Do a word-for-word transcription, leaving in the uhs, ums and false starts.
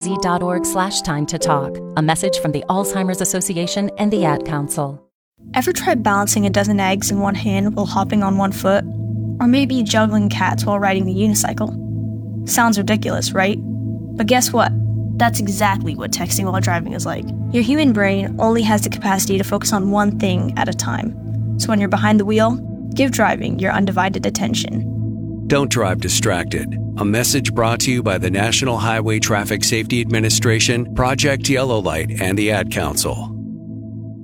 dot org slash time to talk. A message from the Alzheimer's Association and the Ad Council. Ever try balancing a dozen eggs in one hand while hopping on one foot? Or maybe juggling cats while riding the unicycle? Sounds ridiculous, right? But guess what? That's exactly what texting while driving is like. Your human brain only has the capacity to focus on one thing at a time. So when you're behind the wheel, give driving your undivided attention. Don't drive distracted. A message brought to you by the National Highway Traffic Safety Administration, Project Yellow Light, and the Ad Council.